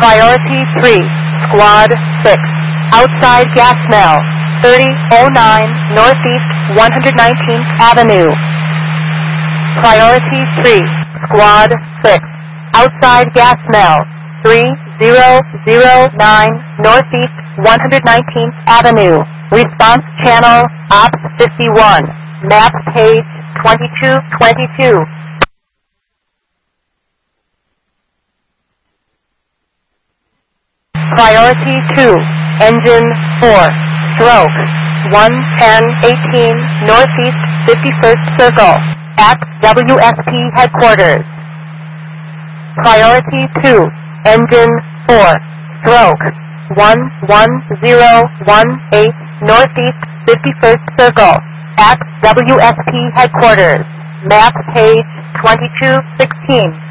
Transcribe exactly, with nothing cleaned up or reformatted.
Priority three, Squad six, outside gas smell, thirty oh nine Northeast one hundred nineteenth Avenue. Priority three, Squad six, outside gas smell, three thousand nine Northeast one hundred nineteenth Avenue. Response channel, Ops fifty-one, map page twenty-two twenty-two. Priority two, Engine four, stroke, one ten eighteen Northeast fifty-first Circle, at W S P Headquarters. Priority two, Engine four, stroke, one one zero one eight Northeast fifty-first Circle, at W S P Headquarters. Map page twenty-two sixteen.